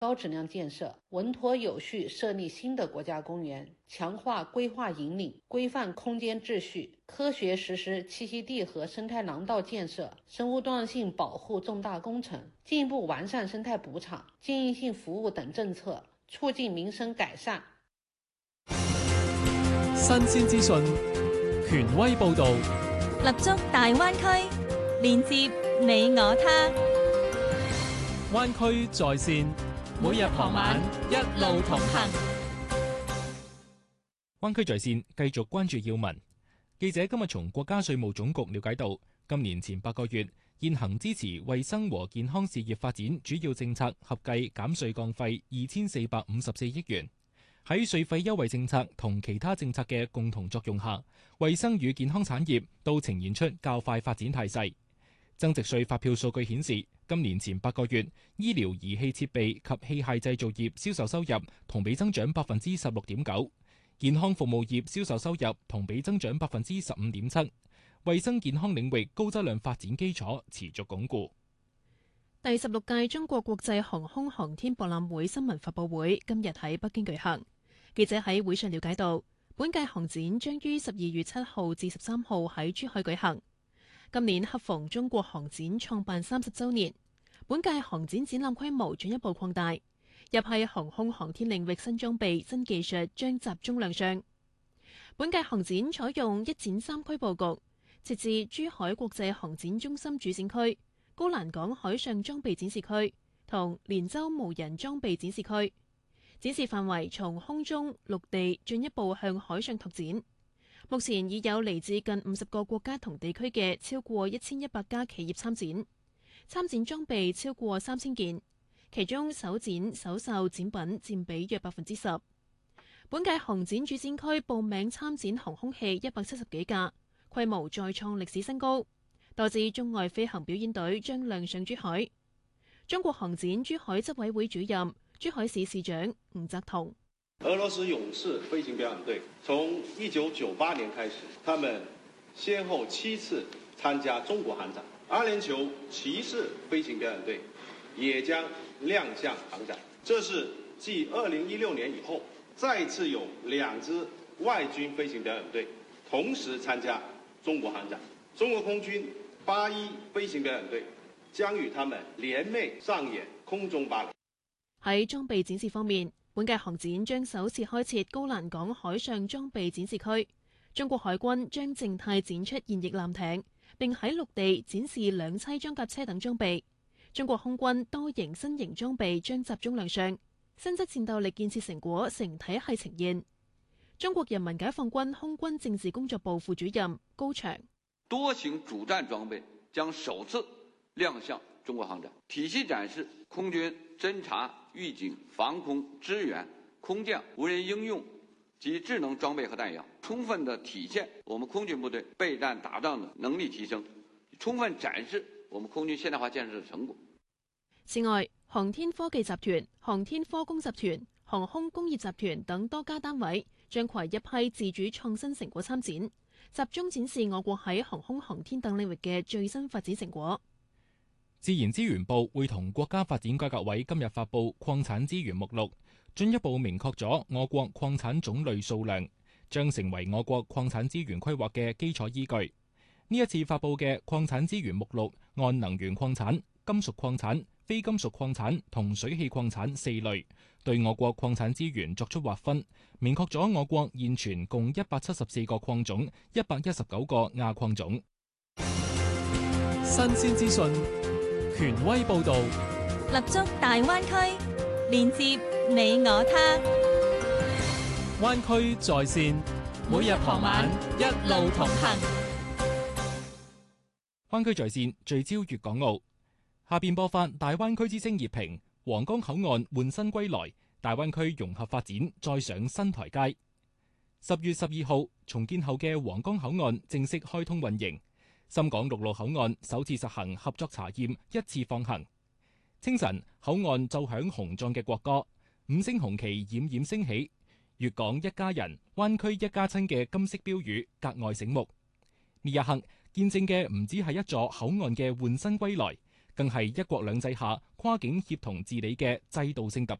高质量建设，稳妥有序设立新的国家公园，强化规划引领，规范空间秩序，科学实施栖息地和生态廊道建设、生物多样性保护重大工程，进一步完善生态补偿、经营性服务等政策，促進民生改善。 新鮮資訊，權威報導， 立足大灣區，連接你我他。 灣區在線，每日傍晚一路同行。灣區在線繼續關注要聞。記者今日從國家稅務總局了解到，今年前8個月，現行支持衛生和健康事業發展主要政策合計減稅降費2454億元。喺稅費優惠政策同其他政策嘅共同作用下，衛生與健康產業都呈現出較快發展態勢。增值稅發票數據顯示，今年前8個月，醫療儀器設備及器械製造業銷售收入同比增長16.9%，健康服務業銷售收入同比增長15.7%，衛生健康領域高質量發展基礎持續鞏固。 第16屆中國國際航空航天博覽會新聞發佈會今日喺北京舉行。記者喺會上了解到，本屆航展將於12月7號至13號喺珠海舉行。今年恰逢中國航展創辦30週年，本屆航展展覽規模進一步擴大，入係航空航天領域新裝備、新技術將集中亮相。本屆航展採用一展三區佈局，設置珠海國際航展中心主展區、高欄港海上裝備展示區同連州無人裝備展示區。展示範圍從空中、陸地進一步向海上拓展。目前已有嚟自近50個國家同地區嘅超過1100家企業參展，參展裝備超過3000件，其中首展首售展品佔比約10%。本屆航展主展區報名參展航空器170幾架，規模再創歷史新高。多支中外飛行表演隊將亮相珠海。中國航展珠海執委會主任、珠海市市長吳澤彤： 俄羅斯勇士飛行表演隊從1998年開始，他們先後7次參加中國航展。阿聯酋騎士飛行表演隊也將亮相航展。這是繼2016年以後，再次有2支外軍飛行表演隊同時參加中國航展。中國空軍81飛行表演隊將與他們聯袂上演空中芭蕾。 喺裝備展示方面，本屆航展將首次開設高欄港海上裝備展示區。中國海軍將靜態展出現役艦艇，並喺陸地展示2棲裝甲車等裝備。中國空軍多型新型裝備將集中亮相，新質戰鬥力建設成果成體系呈現。中國人民解放軍空軍政治工作部副主任高翔： 多型主戰裝備將首次亮相中國航展，體系展示空軍偵察、預警、防空、支援、空降、無人應用及智能裝備和彈藥，充分地體現我們空軍部隊備戰打仗的能力提升，充分展示我們空軍現代化建設的成果。 此外，航天科技集團、航天科工集團、航空工業集團等多家單位將攜一批自主創新成果參展，集中展示我國喺航空航天等領域嘅最新發展成果。 自然資源部會同國家發展改革委今日發布礦產資源目錄，進一步明確咗我國礦產種類數量，將成為我國礦產資源規劃嘅基礎依據。呢一次發布嘅礦產資源目錄按能源礦產、金屬礦產、非金屬礦產同水氣礦產4類，對我國礦產資源作出劃分，明確咗我國現存共174個礦種、119個亞礦種。 新鮮資訊。權威報導， 立足大灣區，連接你我他。 灣區在線，每日傍晚一路同行。灣區在線聚焦粵港澳。下邊播放大灣區之聲熱評：皇崗口岸換新歸來，大灣區融合發展再上新台階。10月12號，重建後嘅皇崗口岸正式開通運營。深港陸路口岸首次實行合作查驗，一次放行。清晨，口岸奏響雄壯嘅國歌，5星紅旗冉冉升起，粵港一家人、灣區一家親嘅金色標語格外醒目。呢一刻見證嘅唔止係一座口岸嘅換新歸來， 更係一國兩制下跨境協同治理嘅制度性突